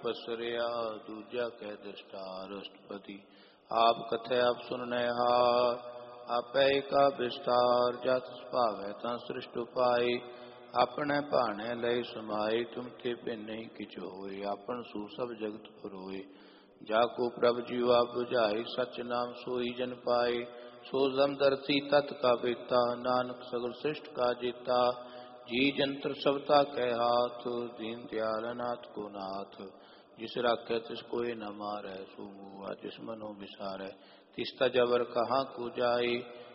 पसरिया दूजा कह दृष्टा राष्ट्रपति। आप कथे आप सुनने हार, आपै का विस्तार। जत भावै ता सृष्ट उपाय, अपने भाने लय समाये। तुम ते भिन्न नहीं किछ होए, आपन सू सब जगत फरोए। जाको प्रभ जीव आप बुझाई, सच नाम सोई जन पाए। सो समदर्शी तत् का बेता, नानक सगल सृष्ट का जेता। जी जंत्र सबता कह हाथ, दीन दयाल अनाथ को नाथ। जिस राखे तिस कोई न मारै, सो मुआ जिस मनो विसारै। तिसता जबर कहाँ को जाए,